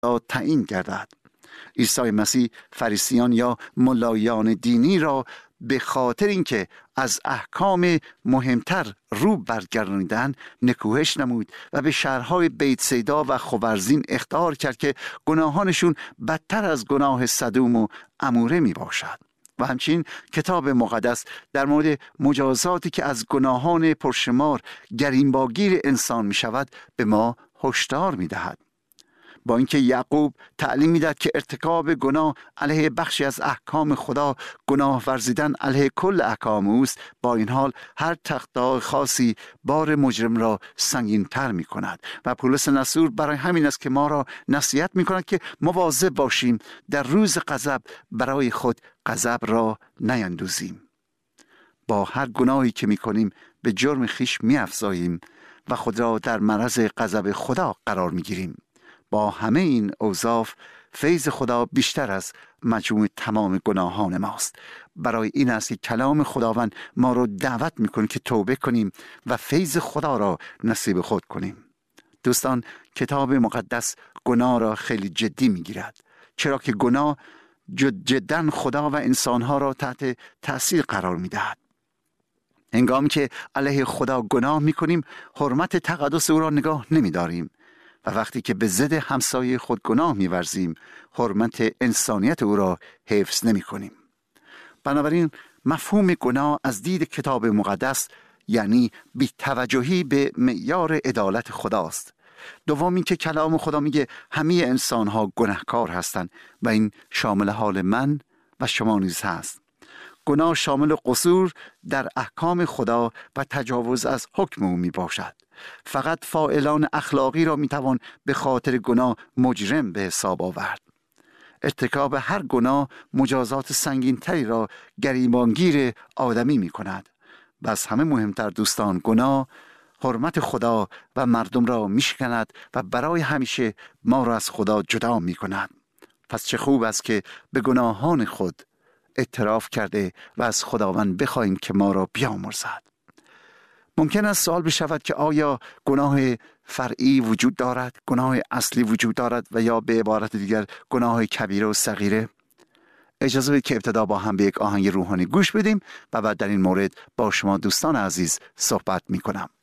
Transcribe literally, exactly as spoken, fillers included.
تعیین گردد. عیسی مسیح فریسیان یا ملایان دینی را به خاطر اینکه از احکام مهمتر رو برگرداندن نکوهش نمود و به شهرهای بیت سیدا و خورزین اخطار کرد که گناهانشون بدتر از گناه سدوم و عموره می باشد. و همچنین کتاب مقدس در مورد مجازاتی که از گناهان پرشمار گریم‌باگیر انسان می شود به ما هشدار می دهد. با اینکه یعقوب تعلیم میداد که ارتکاب گناه علیه بخشی از احکام خدا گناه ورزیدن علیه کل احکام اوست، با این حال هر تقاطع خاصی بار مجرم را سنگین تر می کند و پولس رسول برای همین است که ما را نصیحت می کند که مواظب باشیم در روز غضب برای خود غضب را نیندوزیم. با هر گناهی که می کنیم به جرم خیش می افزاییم و خود را در معرض غضب خدا قرار می گیریم. با همه این اوصاف فیض خدا بیشتر از مجموع تمام گناهان ماست. برای این است که کلام خداوند ما را دعوت میکنه که توبه کنیم و فیض خدا را نصیب خود کنیم. دوستان، کتاب مقدس گناه را خیلی جدی میگیرد، چرا که گناه جداً خدا و انسانها را تحت تأثیر قرار میدهد. هنگامی که علیه خدا گناه میکنیم حرمت تقدس او را نگاه نمیداریم و وقتی که به ضد همسایه خود گناه می‌ورزیم حرمت انسانیت او را حفظ نمی‌کنیم. بنابراین مفهوم گناه از دید کتاب مقدس یعنی بی‌توجهی به معیار عدالت خداست. دوم این که کلام خدا میگه همه انسان‌ها گناهکار هستند و این شامل حال من و شما نیز هست. گناه شامل قصور در احکام خدا و تجاوز از حکم او می باشد. فقط فاعلان اخلاقی را می توان به خاطر گناه مجرم به حساب آورد. ارتکاب هر گناه مجازات سنگین تری را گریبانگیر آدمی می کند. و از همه مهمتر دوستان، گناه حرمت خدا و مردم را می شکند و برای همیشه ما را از خدا جدا می کند. پس چه خوب است که به گناهان خود اعتراف کرده و از خداوند بخواهیم که ما را بیامرزد. ممکن است سوال بشود که آیا گناه فرعی وجود دارد، گناه اصلی وجود دارد و یا به عبارت دیگر گناه کبیره و صغیره؟ اجازه بدید که ابتدا با هم به یک آهنگ روحانی گوش بدیم و بعد در این مورد با شما دوستان عزیز صحبت می کنم.